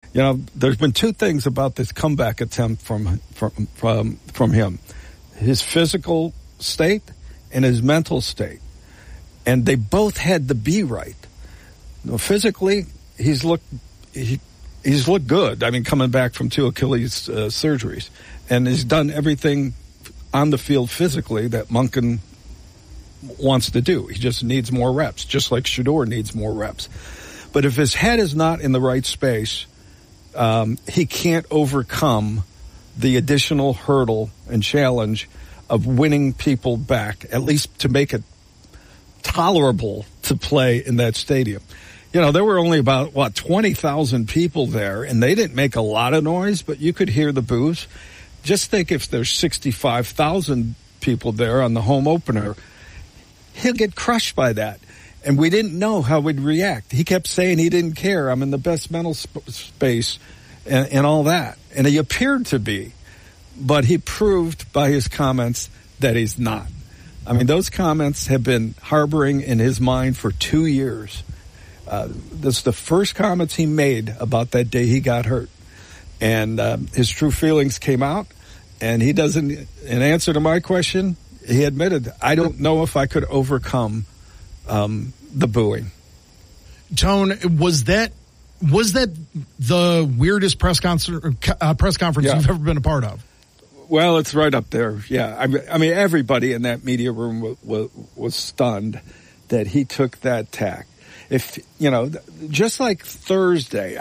You know, there's been two things about this comeback attempt from him: his physical state and his mental state, and they both had to be right. You know, physically, he's looked good. I mean, coming back from 2 Achilles surgeries, and he's done everything on the field physically that Monken wants to do. He just needs more reps, just like Shedeur needs more reps. But if his head is not in the right space, he can't overcome the additional hurdle and challenge of winning people back, at least to make it tolerable to play in that stadium. You know, there were only about, 20,000 people there, and they didn't make a lot of noise, but you could hear the boos. Just think if there's 65,000 people there on the home opener, he'll get crushed by that. And we didn't know how he'd react. He kept saying he didn't care. I'm in the best mental space and all that. And he appeared to be. But he proved by his comments that he's not. I mean, those comments have been harboring in his mind for 2 years. This is the first comments he made about that day he got hurt. And his true feelings came out. And he doesn't, in answer to my question, he admitted, I don't know if I could overcome the booing. Tone, was that the weirdest press conference you've ever been a part of? Well, it's right up there. Yeah, I mean, everybody in that media room was stunned that he took that tack. If you know, just like Thursday,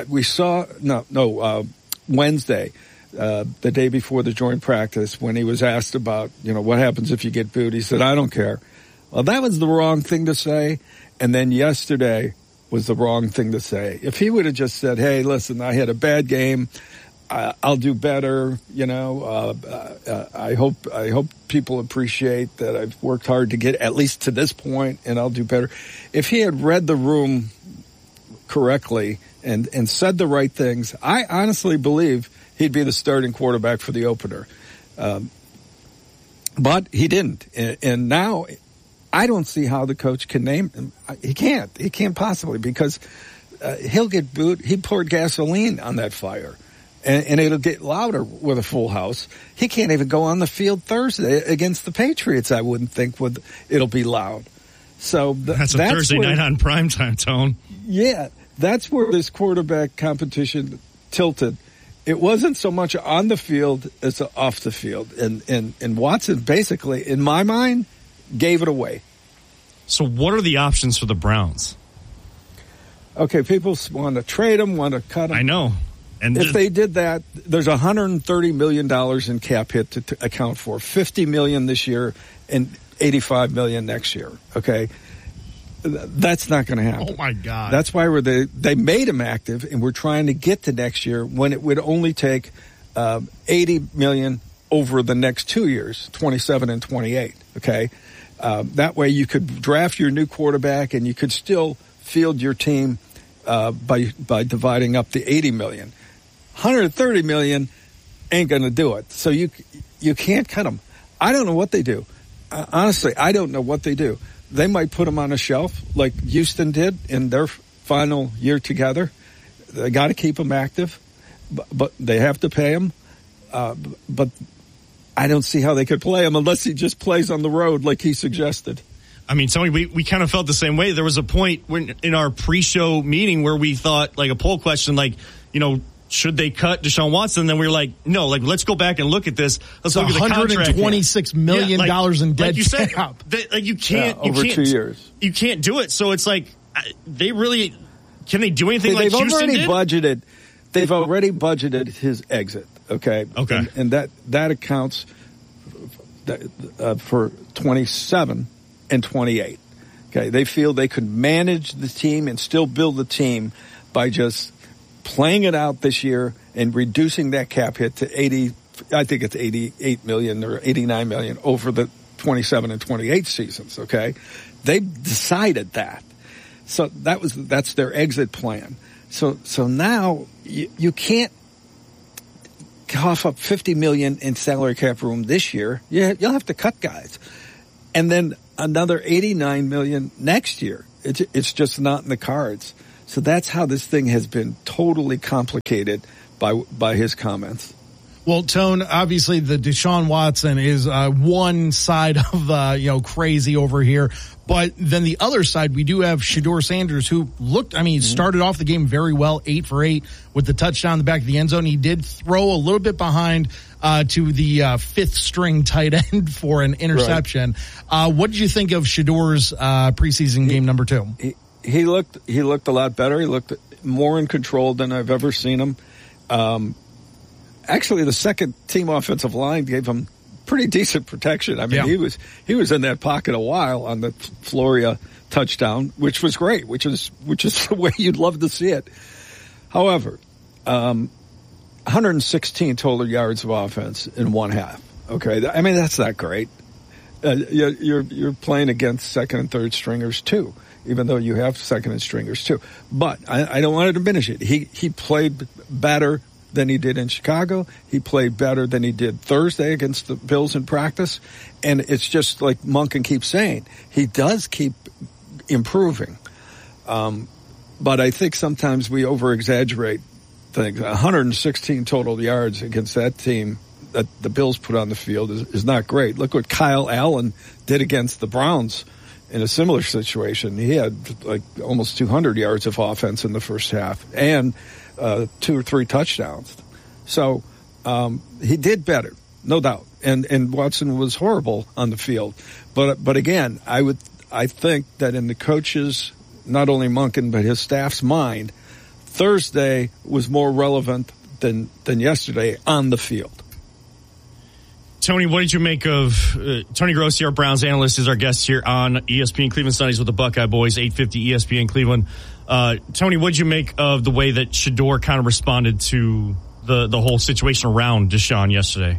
Wednesday, the day before the joint practice, when he was asked about, what happens if you get booed, he said, "I don't care." Well, that was the wrong thing to say. And then yesterday was the wrong thing to say. If he would have just said, "Hey, listen, I had a bad game. I'll do better. I hope people appreciate that I've worked hard to get at least to this point, and I'll do better." If he had read the room correctly and said the right things, I honestly believe he'd be the starting quarterback for the opener. But he didn't. And now I don't see how the coach can name him. He can't. He can't possibly, because he'll get booed. He poured gasoline on that fire. And it'll get louder with a full house. He can't even go on the field Thursday against the Patriots. I wouldn't think it'll be loud. So that's a Thursday night on primetime, Tone. Yeah, that's where this quarterback competition tilted. It wasn't so much on the field as off the field. And Watson basically, in my mind, gave it away. So what are the options for the Browns? Okay, people want to trade him, want to cut him. I know. And if they did that, there's $130 million in cap hit to account for. $50 million this year and $85 million next year. Okay, that's not going to happen. Oh my God! That's why they made him active, and we're trying to get to next year when it would only take $80 million over the next 2 years, 27 and 28. Okay, that way you could draft your new quarterback, and you could still field your team by dividing up the $80 million. $130 million ain't going to do it. So you can't cut them. I don't know what they do. Honestly, I don't know what they do. They might put them on a shelf like Houston did in their final year together. They got to keep them active, but they have to pay them. But I don't see how they could play him unless he just plays on the road like he suggested. I mean, Tony, we kind of felt the same way. There was a point in our pre-show meeting where we thought, like a poll question, should they cut Deshaun Watson? And then we were like, no, let's go back and look at this. Let's look at the contract. $126 million in dead cap. You can't over 2 years. You can't do it. So it's like, they really, can they do anything like Houston did? They've already budgeted his exit. Okay. And that accounts for 27 and 28. Okay. They feel they could manage the team and still build the team by just playing it out this year and reducing that cap hit to $88 million or $89 million over the 27 and 28 seasons. Okay. They decided that. So that's their exit plan. So now you can't cough up $50 million in salary cap room this year. You'll have to cut guys. And then another $89 million next year. It's just not in the cards. So that's how this thing has been totally complicated by his comments. Well, Tone, obviously the Deshaun Watson is one side of crazy over here, but then the other side we do have Shedeur Sanders, who looked, started off the game very well, 8 for 8 with the touchdown in the back of the end zone. He did throw a little bit behind to the fifth string tight end for an interception. Right. What did you think of Shedeur's preseason game number 2? He looked a lot better. He looked more in control than I've ever seen him. Actually, the second team offensive line gave him pretty decent protection. I mean, he was in that pocket a while on the Floria touchdown, which was great, which is the way you'd love to see it. However, 116 total yards of offense in one half. Okay, I mean that's not great. You're playing against second and third stringers too, even though you have second and stringers too. But I don't want to diminish it. He played better than he did in Chicago. He played better than he did Thursday against the Bills in practice. And it's just like Monken keeps saying, he does keep improving. But I think sometimes we over-exaggerate things. 116 total yards against that team that the Bills put on the field is not great. Look what Kyle Allen did against the Browns in a similar situation. He had like almost 200 yards of offense in the first half and 2 or 3 touchdowns. So he did better, no doubt. And Watson was horrible on the field. But again, I think that in the coaches, not only Monken but his staff's mind, Thursday was more relevant than yesterday on the field. Tony, what did you make of Tony Grossi, our Browns analyst, is our guest here on ESPN Cleveland Sundays with the Buckeye Boys, 850 ESPN Cleveland. Tony, what did you make of the way that Shedeur kind of responded to the whole situation around Deshaun yesterday?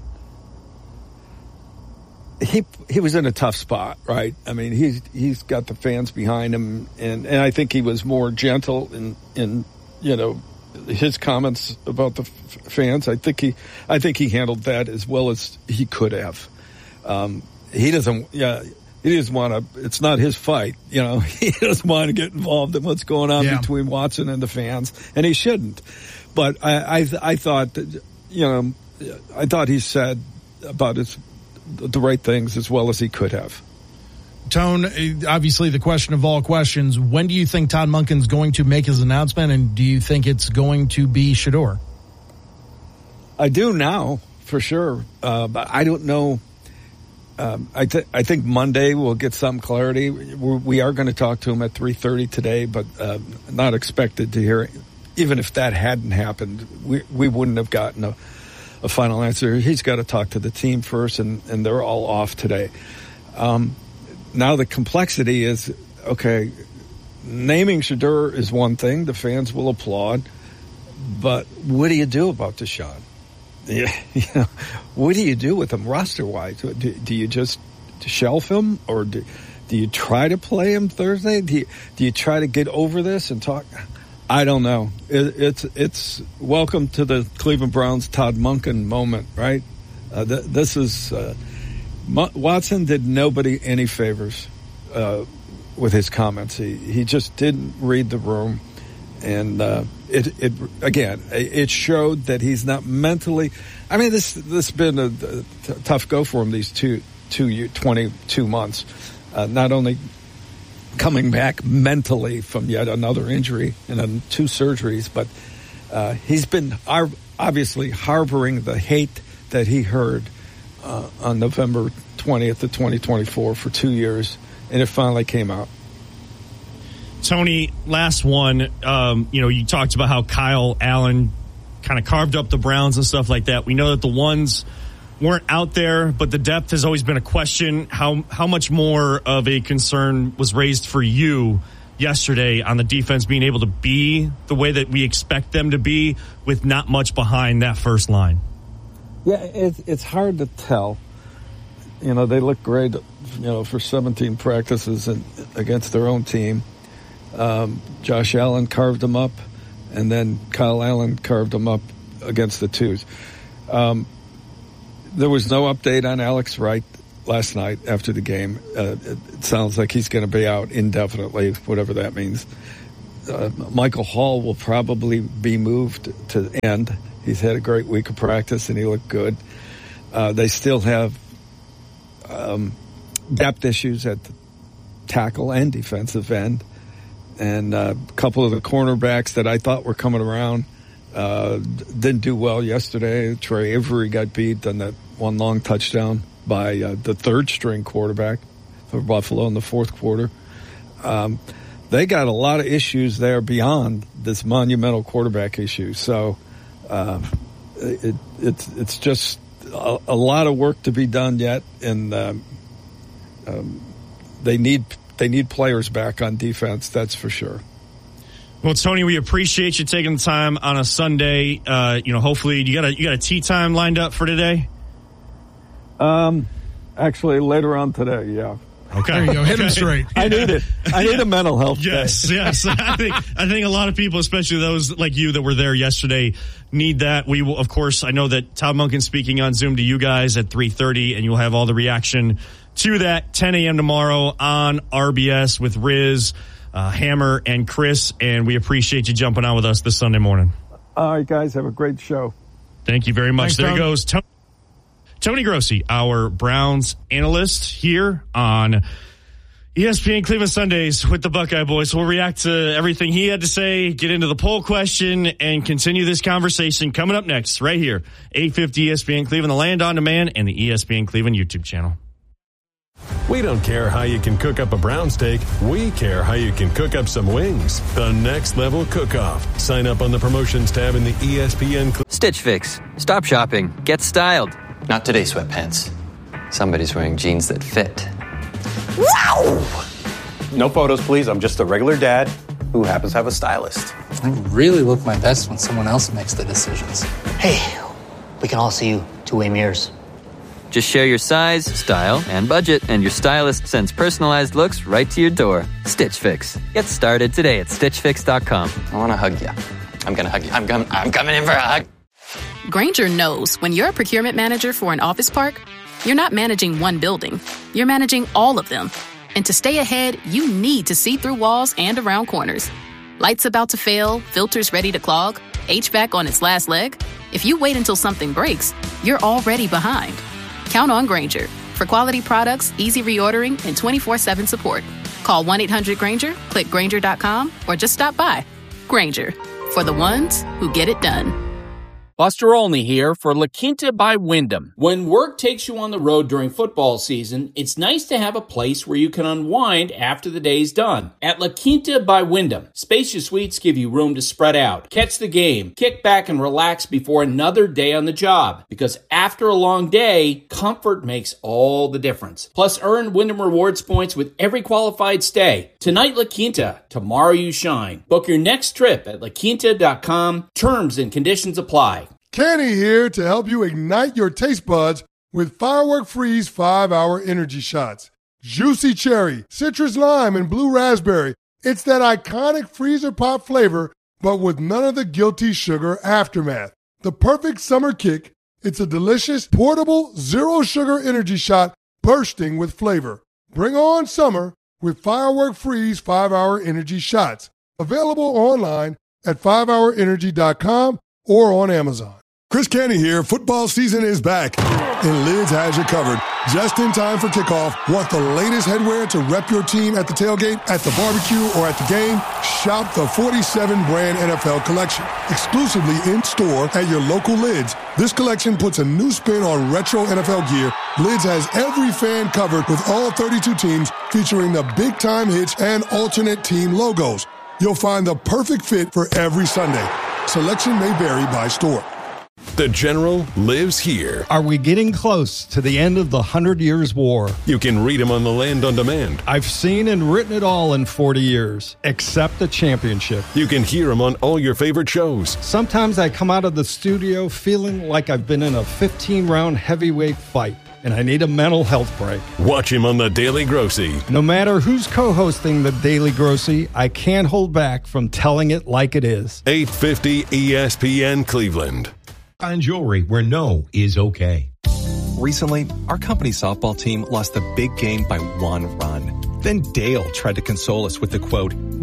He was in a tough spot, right? I mean, he's got the fans behind him, and I think he was more gentle in his comments about the fans. I think he handled that as well as he could have. He doesn't want to. It's not his fight, He doesn't want to get involved in what's going on between Watson and the fans, and he shouldn't. But I thought that, I thought he said about the right things as well as he could have. Tone, obviously the question of all questions, when do you think Todd Monken's going to make his announcement, and do you think it's going to be Shedeur? I do now, for sure. But I don't know. I think Monday we'll get some clarity. We are going to talk to him at 3:30 today, but not expected to hear it. Even if that hadn't happened, we wouldn't have gotten a final answer. He's got to talk to the team first, and they're all off today. Now the complexity is, okay, naming Shedeur is one thing. The fans will applaud. But what do you do about Deshaun? What do you do with him roster-wise? Do you just shelf him, or do you try to play him Thursday? Do you try to get over this and talk? I don't know. It's welcome to the Cleveland Browns Todd Monken moment, right? This is Watson did nobody any favors with his comments. He just didn't read the room, and it showed that he's not mentally. I mean, this has been a tough go for him these 22 months. Not only coming back mentally from yet another injury and 2 surgeries, but he's been obviously harboring the hate that he heard on November 20th of 2024 for 2 years, and it finally came out. Tony, last one, you talked about how Kyle Allen kind of carved up the Browns and stuff like that. We know that the ones weren't out there, but the depth has always been a question. How much more of a concern was raised for you yesterday on the defense being able to be the way that we expect them to be with not much behind that first line? Yeah, it's hard to tell. They look great, for 17 practices against their own team. Josh Allen carved them up, and then Kyle Allen carved them up against the twos. There was no update on Alex Wright last night after the game. It sounds like he's going to be out indefinitely, whatever that means. Michael Hall will probably be moved to end. He's had a great week of practice, and he looked good. They still have depth issues at the tackle and defensive end. And a couple of the cornerbacks that I thought were coming around didn't do well yesterday. Trey Avery got beat on that one long touchdown by the third-string quarterback for Buffalo in the fourth quarter. They got a lot of issues there beyond this monumental quarterback issue. So it's just a lot of work to be done yet, and they need players back on defense, that's for sure. Well, Tony, we appreciate you taking the time on a Sunday. Hopefully you got a tea time lined up for today. Actually, later on today, yeah. Okay, there you go. Hit him straight. I need it. I need a mental health day. Yes. I think a lot of people, especially those like you that were there yesterday, need that. We will, of course. I know that Todd Monken's speaking on Zoom to you guys at 3:30, and you'll have all the reaction to that 10 a.m. tomorrow on RBS with Riz, Hammer, and Chris. And we appreciate you jumping on with us this Sunday morning. All right, guys, have a great show. Thank you very much. Thanks, there Tom. goes Tony Grossi, our Browns analyst here on ESPN Cleveland Sundays with the Buckeye Boys. We'll react to everything he had to say, get into the poll question, and continue this conversation coming up next right here. 850 ESPN Cleveland, the Land on Demand, and the ESPN Cleveland YouTube channel. We don't care how you can cook up a brown steak. We care how you can cook up some wings. The Next Level Cook-Off. Sign up on the promotions tab in the ESPN. Stitch Fix. Stop shopping. Get styled. Not today, sweatpants. Somebody's wearing jeans that fit. Wow! No photos, please. I'm just a regular dad who happens to have a stylist. I really look my best when someone else makes the decisions. Hey, we can all see you two-way mirrors. Just share your size, style, and budget, and your stylist sends personalized looks right to your door. Stitch Fix. Get started today at StitchFix.com. I want to hug you. I'm going to hug you. I'm coming in for a hug. Grainger knows when you're a procurement manager for an office park, you're not managing one building. You're managing all of them. And to stay ahead, you need to see through walls and around corners. Lights about to fail, filters ready to clog, HVAC on its last leg. If you wait until something breaks, you're already behind. Count on Grainger for quality products, easy reordering, and 24/7 support. Call 1-800-GRAINGER, click Grainger.com, or just stop by. Grainger, for the ones who get it done. Buster Olney here for La Quinta by Wyndham. When work takes you on the road during football season, it's nice to have a place where you can unwind after the day's done. At La Quinta by Wyndham, spacious suites give you room to spread out, catch the game, kick back and relax before another day on the job. Because after a long day, comfort makes all the difference. Plus, earn Wyndham Rewards points with every qualified stay. Tonight, La Quinta. Tomorrow, you shine. Book your next trip at LaQuinta.com. Terms and conditions apply. Kenny here to help you ignite your taste buds with Firework Freeze 5-Hour Energy Shots. Juicy cherry, citrus lime, and blue raspberry. It's that iconic freezer pop flavor, but with none of the guilty sugar aftermath. The perfect summer kick. It's a delicious, portable, zero-sugar energy shot bursting with flavor. Bring on summer with Firework Freeze 5-Hour Energy Shots. Available online at 5hourenergy.com or on Amazon. Chris Canty here. Football season is back, and Lids has you covered. Just in time for kickoff. Want the latest headwear to rep your team at the tailgate, at the barbecue, or at the game? Shop the 47-brand NFL collection, exclusively in-store at your local Lids. This collection puts a new spin on retro NFL gear. Lids has every fan covered with all 32 teams, featuring the big-time hits and alternate team logos. You'll find the perfect fit for every Sunday. Selection may vary by store. The General lives here. Are we getting close to the end of the 100 Years' War? You can read him on the Land on Demand. I've seen and written it all in 40 years, except the championship. You can hear him on all your favorite shows. Sometimes I come out of the studio feeling like I've been in a 15-round heavyweight fight, and I need a mental health break. Watch him on The Daily Grossi. No matter who's co-hosting The Daily Grossi, I can't hold back from telling it like it is. 850 ESPN Cleveland. Fine jewelry where no is okay. Recently, our company softball team lost the big game by 1 run. Then Dale tried to console us with the quote,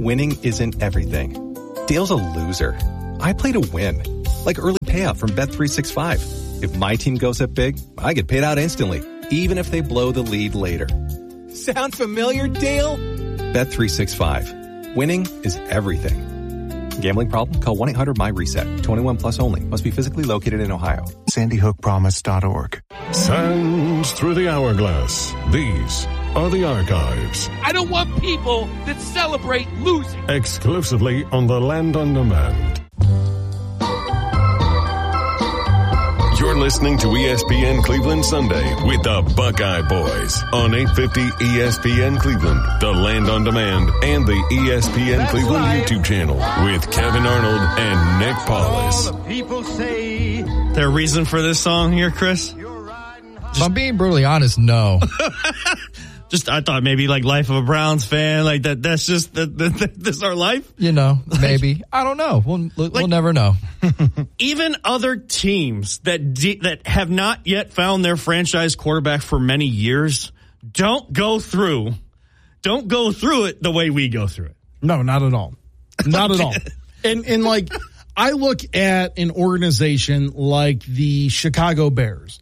winning isn't everything. Dale's a loser. I play to win. Like early payout from Bet365. If my team goes up big, I get paid out instantly, even if they blow the lead later. Sound familiar, Dale? Bet365. Winning is everything. Gambling problem? Call 1-800-MY-RESET. 21 plus only. Must be physically located in Ohio. SandyHookPromise.org. Sands through the hourglass. These are the archives. I don't want people that celebrate losing. Exclusively on the Land on Demand. You're listening to ESPN Cleveland Sunday with the Buckeye Boys on 850 ESPN Cleveland, the Land on Demand, and the ESPN Cleveland YouTube channel with Kevin Arnold and Nick Paulus. People say there a reason for this song here, Chris? If I'm being brutally honest, no. I thought maybe like Life of a Browns fan, like that. That's just this is our life. You know, maybe. I don't know. We'll never know. Even other teams that have not yet found their franchise quarterback for many years don't go through it the way we go through it. No, not at all. Not at all. And like, I look at an organization like the Chicago Bears.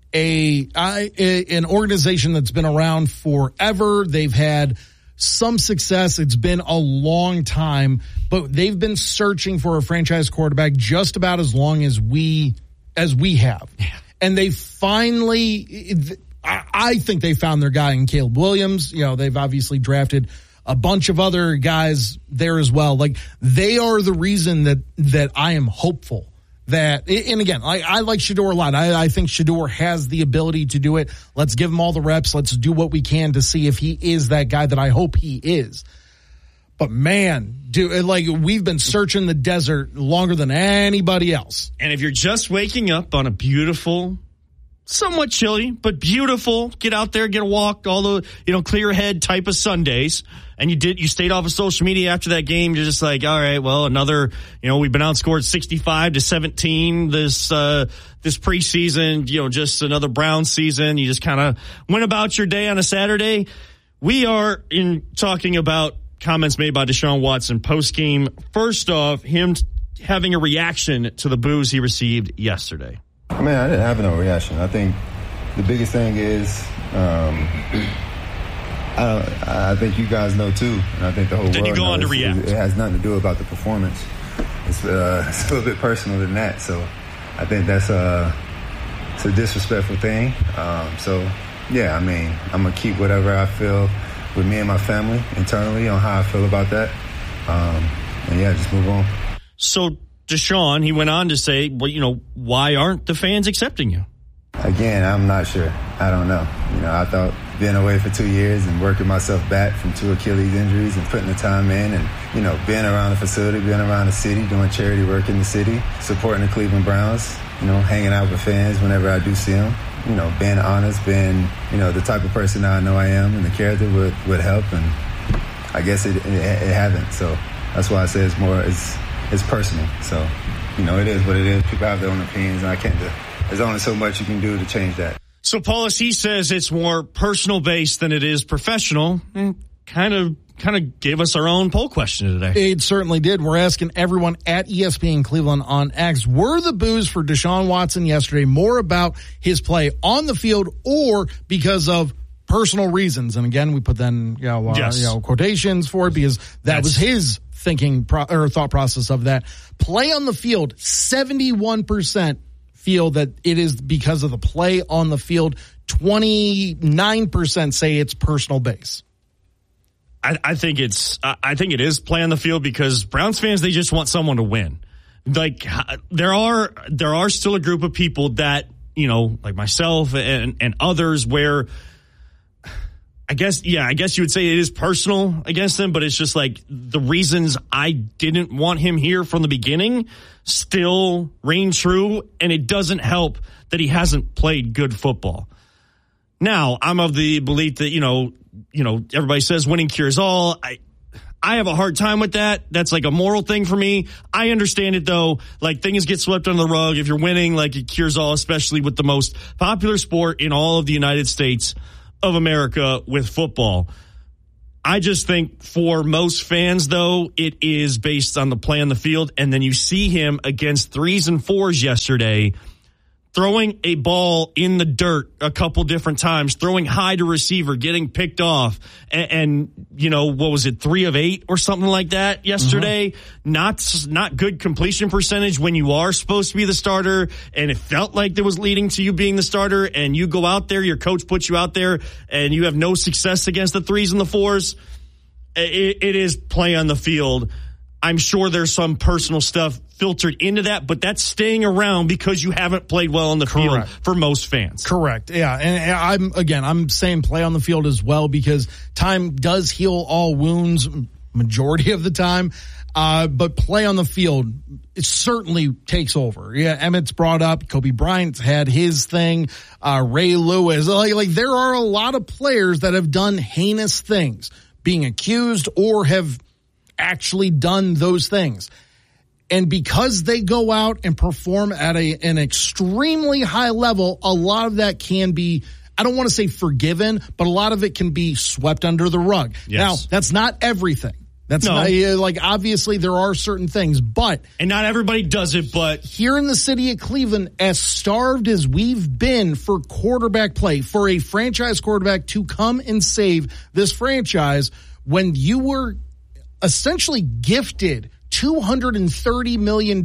An organization that's been around forever. They've had some success. It's been a long time, but they've been searching for a franchise quarterback just about as long as we have. Yeah. And they finally, I think they found their guy in Caleb Williams. You know, they've obviously drafted a bunch of other guys there as well. Like, they are the reason that I am hopeful. That, and again, I like Shedeur a lot. I think Shedeur has the ability to do it. Let's give him all the reps. Let's do what we can to see if he is that guy that I hope he is. But man, dude, like, we've been searching the desert longer than anybody else. And if you're just waking up on a beautiful, somewhat chilly, but beautiful, get out there, get a walk, all the, clear head type of Sundays. And you stayed off of social media after that game. You're just like, all right, well, another, we've been outscored 65-17 this preseason, just another Browns season. You just kind of went about your day on a Saturday. We are talking about comments made by Deshaun Watson post-game. First off, him having a reaction to the boos he received yesterday. Man, I didn't have no reaction. I think the biggest thing is, I think you guys know too, and I think the whole world knows. Then you go on to react. It has nothing to do about the performance. It's a little bit personal than that. So I think that's it's a disrespectful thing. So yeah, I mean, I'm gonna keep whatever I feel with me and my family internally on how I feel about that. And yeah, just move on. So Deshaun, he went on to say, well, why aren't the fans accepting you? Again, I'm not sure. I don't know. I thought being away for 2 years and working myself back from 2 Achilles injuries and putting the time in and, being around the facility, being around the city, doing charity work in the city, supporting the Cleveland Browns, hanging out with fans whenever I do see them, being honest, being, the type of person I know I am and the character would help. And I guess it hasn't. So that's why I say it's personal. So, it is what it is. People have their own opinions, and there's only so much you can do to change that. So, Paulus, he says it's more personal-based than it is professional. Kind of gave us our own poll question today. It certainly did. We're asking everyone at ESPN Cleveland on X, were the boos for Deshaun Watson yesterday more about his play on the field or because of personal reasons? And again, we put then quotations for it because that was his thinking or thought process of that. Play on the field, 71% feel that it is because of the play on the field. 29% say it's personal base. I think it is play on the field because Browns fans, they just want someone to win. Like, there are still a group of people that, like myself and others where I guess you would say it is personal against them, but it's just like the reasons I didn't want him here from the beginning still reign true, and it doesn't help that he hasn't played good football. Now, I'm of the belief that, everybody says winning cures all. I have a hard time with that. That's like a moral thing for me. I understand it, though. Like, things get swept under the rug. If you're winning, like, it cures all, especially with the most popular sport in all of the United States of America with football. I just think for most fans, though, it is based on the play on the field. And then you see him against 3s and 4s yesterday, throwing a ball in the dirt a couple different times, throwing high to receiver, getting picked off. And what was it, 3 of 8 or something like that yesterday? Not good completion percentage when you are supposed to be the starter. And it felt like it was leading to you being the starter. And you go out there, your coach puts you out there, and you have no success against the 3s and the 4s. It is play on the field. I'm sure there's some personal stuff filtered into that, but that's staying around because you haven't played well on the field for most fans. Correct. Yeah. And I'm saying play on the field as well, because time does heal all wounds majority of the time. But play on the field, it certainly takes over. Yeah. Emmett's brought up, Kobe Bryant's had his thing, Ray Lewis, like there are a lot of players that have done heinous things, being accused or have actually done those things. And because they go out and perform at an extremely high level, a lot of that can be, I don't want to say forgiven, but a lot of it can be swept under the rug. Yes. Now, that's not everything. That's not, obviously there are certain things, and not everybody does it, but here in the city of Cleveland, as starved as we've been for quarterback play, for a franchise quarterback to come and save this franchise, when you were essentially gifted $230 million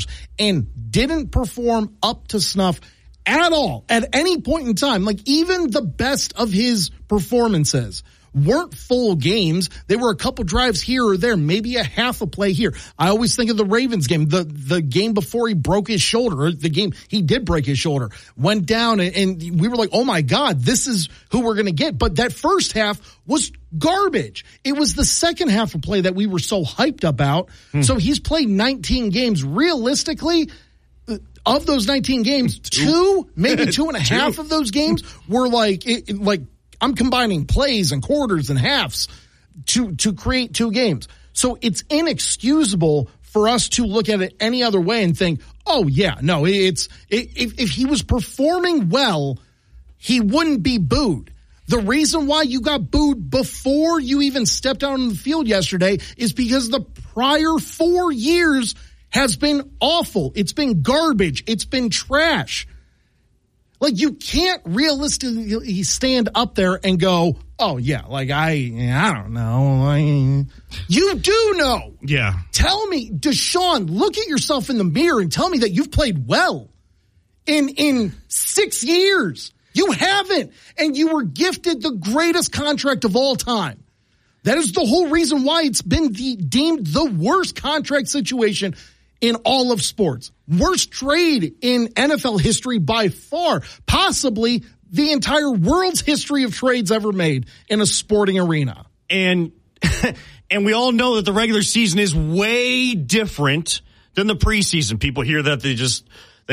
and didn't perform up to snuff at all at any point in time, like even the best of his performances weren't full games. They were a couple drives here or there, maybe a half a play here. I always think of the Ravens game, the game before he broke his shoulder, or the game he did break his shoulder, went down and we were like, oh my God, this is who we're going to get. But that first half was garbage. It was the second half of play that we were so hyped about. So he's played 19 games. Realistically, of those 19 games, maybe 2.5 of those games were like I'm combining plays and quarters and halves to create 2 games. So it's inexcusable for us to look at it any other way and think, oh yeah, no, if he was performing well, he wouldn't be booed. The reason why you got booed before you even stepped out on the field yesterday is because the prior 4 years has been awful. It's been garbage. It's been trash. Like, you can't realistically stand up there and go, oh, yeah, like, I don't know. You do know. Yeah. Tell me, Deshaun, look at yourself in the mirror and tell me that you've played well in 6 years. You haven't. And you were gifted the greatest contract of all time. That is the whole reason why it's been deemed the worst contract situation in all of sports. Worst trade in NFL history by far. Possibly the entire world's history of trades ever made in a sporting arena. And we all know that the regular season is way different than the preseason. People hear that they just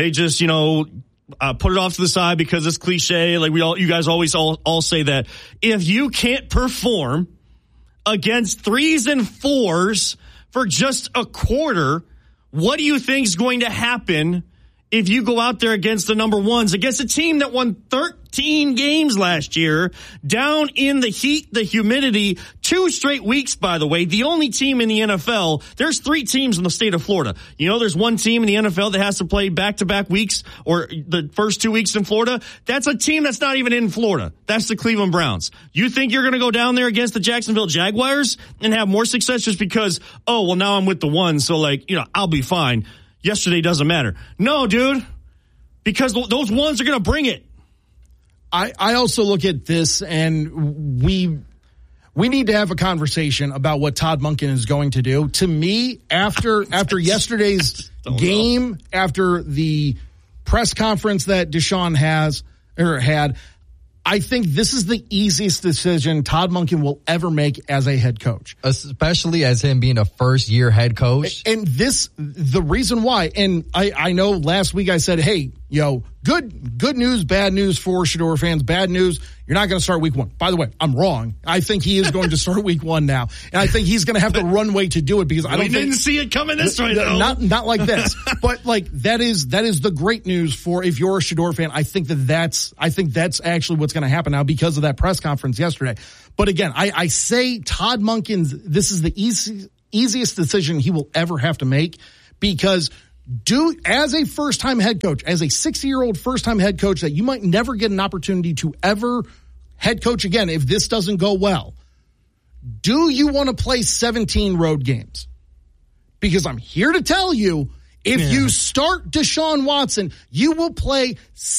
put it off to the side because it's cliche. Like you guys always all say that. If you can't perform against 3s and 4s for just a quarter, what do you think is going to happen if you go out there against the number 1s, against a team that won 13 games last year, down in the heat, the humidity, 2 straight weeks, by the way, the only team in the NFL, there's 3 teams in the state of Florida. You know, there's one team in the NFL that has to play back-to-back weeks, or the first 2 weeks in Florida. That's a team that's not even in Florida. That's the Cleveland Browns. You think you're going to go down there against the Jacksonville Jaguars and have more success just because, oh, well, now I'm with the 1, so I'll be fine. Yesterday doesn't matter. No, dude, because those 1s are going to bring it. I also look at this, and we need to have a conversation about what Todd Monken is going to do. To me, after yesterday's game, after the press conference that Deshaun had, I think this is the easiest decision Todd Monken will ever make as a head coach. Especially as him being a first-year head coach. And the reason why, and I know last week I said, hey, good news, bad news for Shedeur fans. Bad news, you're not going to start week 1. By the way, I'm wrong. I think he is going to start week 1 now. And I think he's going to have the runway to do it because I didn't see it coming this way, though. Not like this. But that is the great news for if you're a Shedeur fan. I think that's actually what's going to happen now because of that press conference yesterday. But again, I say Todd Monken's, this is the easiest decision he will ever have to make because as a first-time head coach, as a 60-year-old first-time head coach that you might never get an opportunity to ever head coach again if this doesn't go well, do you want to play 17 road games? Because I'm here to tell you, if you start Deshaun Watson, you will play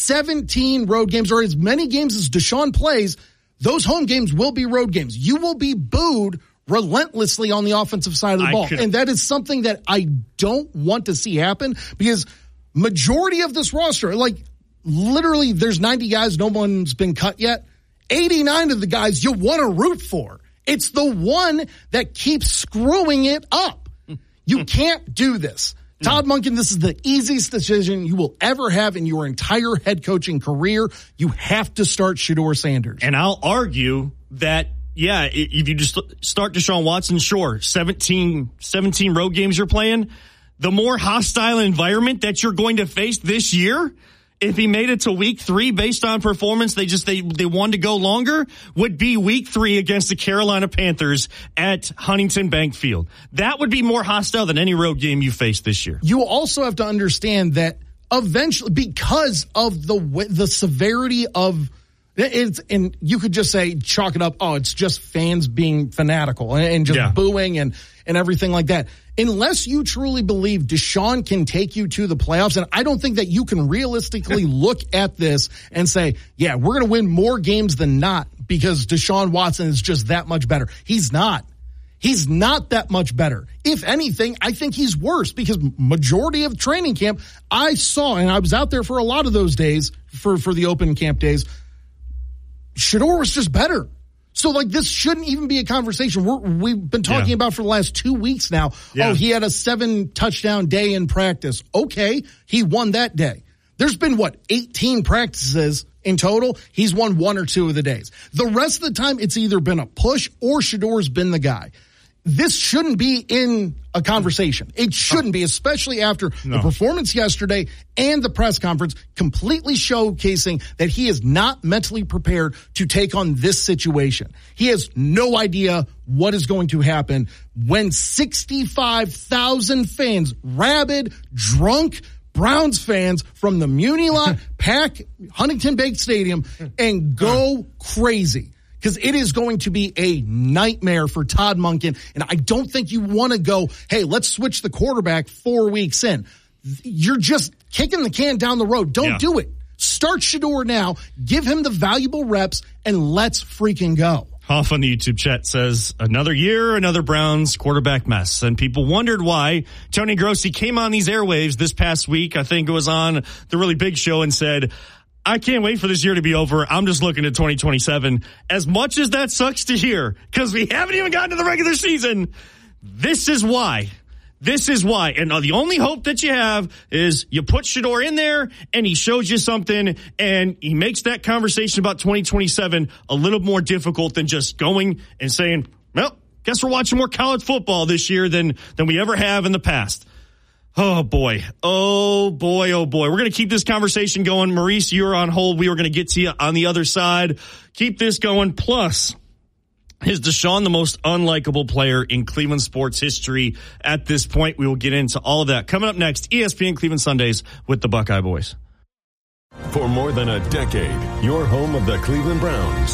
17 road games or as many games as Deshaun plays. Those home games will be road games. You will be booed relentlessly on the offensive side of the ball. And that is something that I don't want to see happen because majority of this roster, like literally there's 90 guys, no one's been cut yet. 89 of the guys you want to root for. It's the one that keeps screwing it up. You can't do this. Todd Monken, this is the easiest decision you will ever have in your entire head coaching career. You have to start Shedeur Sanders. And I'll argue that, if you just start Deshaun Watson, sure, 17 road games you're playing, the more hostile environment that you're going to face this year, if he made it to week 3 based on performance, they wanted to go longer, would be week 3 against the Carolina Panthers at Huntington Bank Field. That would be more hostile than any road game you faced this year. You also have to understand that eventually, because of the severity of and you could just say, chalk it up, it's just fans being fanatical and just booing and everything like that. Unless you truly believe Deshaun can take you to the playoffs, and I don't think that you can realistically look at this and say, we're going to win more games than not because Deshaun Watson is just that much better. He's not. He's not that much better. If anything, I think he's worse because majority of training camp I saw, and I was out there for a lot of those days for the open camp days, Shedeur was just better. So, this shouldn't even be a conversation. We've been talking about for the last 2 weeks now. Yeah. He had a 7-touchdown day in practice. Okay, he won that day. There's been, 18 practices in total? He's won 1 or 2 of the days. The rest of the time, it's either been a push or Shedeur's been the guy. This shouldn't be in a conversation. It shouldn't be, especially after the performance yesterday and the press conference completely showcasing that he is not mentally prepared to take on this situation. He has no idea what is going to happen when 65,000 fans, rabid, drunk Browns fans from the Muni lot pack Huntington Bank Stadium and go crazy. Because it is going to be a nightmare for Todd Monken. And I don't think you want to go, hey, let's switch the quarterback 4 weeks in. You're just kicking the can down the road. Don't do it. Start Shedeur now. Give him the valuable reps, and let's freaking go. Hoff on the YouTube chat says, another year, another Browns quarterback mess. And people wondered why Tony Grossi came on these airwaves this past week. I think it was on the Really Big Show and said, I can't wait for this year to be over. I'm just looking at 2027. As much as that sucks to hear, because we haven't even gotten to the regular season, this is why. This is why. And the only hope that you have is you put Shedeur in there and he shows you something and he makes that conversation about 2027 a little more difficult than just going and saying, well, guess we're watching more college football this year than we ever have in the past. Oh, boy. Oh, boy. Oh, boy. We're going to keep this conversation going. Maurice, you're on hold. We are going to get to you on the other side. Keep this going. Plus, is Deshaun the most unlikable player in Cleveland sports history at this point? We will get into all of that. Coming up next, ESPN Cleveland Sundays with the Buckeye Boys. For more than a decade, your home of the Cleveland Browns.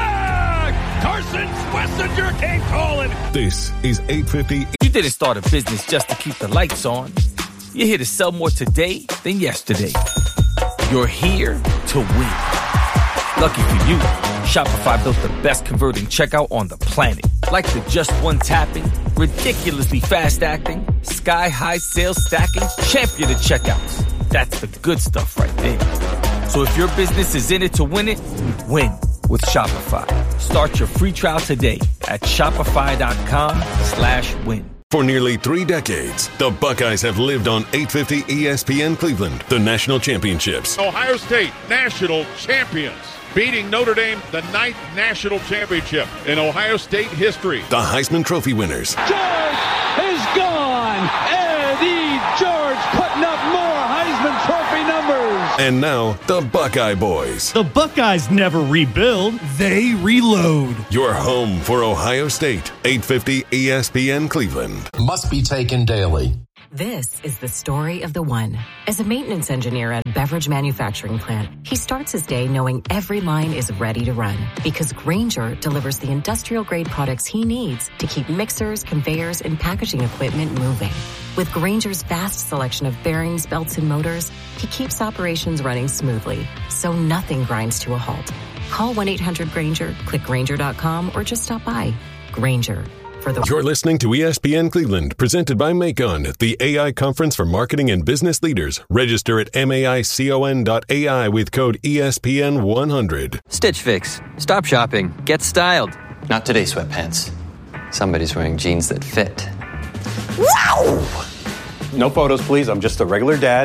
Sack! Carson Schlesinger came calling. This is 850. You didn't start a business just to keep the lights on. You're here to sell more today than yesterday. You're here to win. Lucky for you, Shopify built the best converting checkout on the planet. Like the just one tapping, ridiculously fast acting, sky-high sales stacking, champion of checkouts. That's the good stuff right there. So if your business is in it to win it, win with Shopify. Start your free trial today at shopify.com/win. For nearly 3 decades, the Buckeyes have lived on 850 ESPN Cleveland, the national championships. Ohio State, national champions, beating Notre Dame, the 9th national championship in Ohio State history. The Heisman Trophy winners. George is gone. Eddie George putting up more Heisman Trophy numbers. And now, the Buckeye Boys. The Buckeyes never rebuild. They reload. Your home for Ohio State, 850 ESPN Cleveland. Must be taken daily. This is the story of the one. As a maintenance engineer at a beverage manufacturing plant, he starts his day knowing every line is ready to run because Grainger delivers the industrial-grade products he needs to keep mixers, conveyors, and packaging equipment moving. With Grainger's vast selection of bearings, belts, and motors, he keeps operations running smoothly, so nothing grinds to a halt. Call 1-800-GRAINGER, click Grainger.com, or just stop by. Grainger. You're listening to ESPN Cleveland, presented by Macon, the AI conference for marketing and business leaders. Register at maicon.ai with code ESPN100. Stitch Fix. Stop shopping. Get styled. Not today, sweatpants. Somebody's wearing jeans that fit. Wow! No photos, please. I'm just a regular dad